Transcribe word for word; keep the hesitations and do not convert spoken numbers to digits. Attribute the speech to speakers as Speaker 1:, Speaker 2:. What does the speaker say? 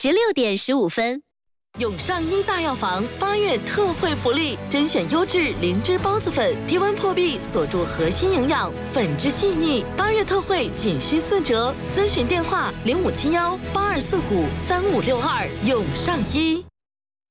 Speaker 1: 十六点十五分。
Speaker 2: 永上医大药房八月特惠福利，甄选优质灵芝孢子粉，低温破壁，锁住核心营养，粉质细腻。八月特惠仅需四折，咨询电话零五七幺八二四五三五六二。永上医。